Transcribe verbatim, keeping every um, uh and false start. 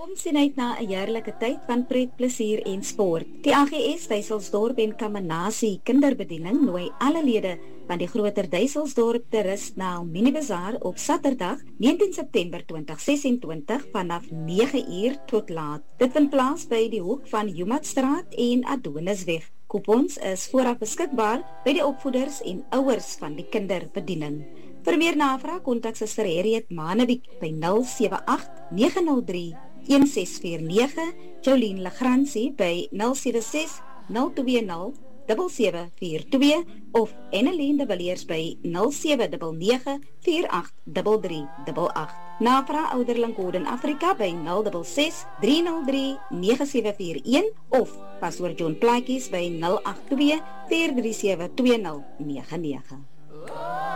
Kom sien uit na 'n heerlike tyd van pret, plesier en sport. Die A G S Duiselsdorp en Kamanasie Kinderbediening nooi alle lede van die groter Duiselsdorp te rus na 'n mini-bazaar op Saterdag, negentien September tweeduisend ses-en-twintig vanaf nege uur tot laat. Dit vind plaas by die hoek van Humatstraat en Adonisweg. Coupons is vooraf beskikbaar by die opvoeders en ouers van die kinderbediening. Vir meer navraag kontak Suster Harriet Manewijk by nul sewe agt nege nul drie een ses vier nege, Jolien Legrandsie by nul sewe ses nul twee nul sewe sewe vier twee of Annelien de Villiers by nul sewe nege nege vier agt drie drie agt agt. Navraag ouderling Code Afrika by nul ses ses drie nul drie nege sewe vier een of Pastoor John Plaatjies by nul agt twee vier drie sewe twee nul nege nege.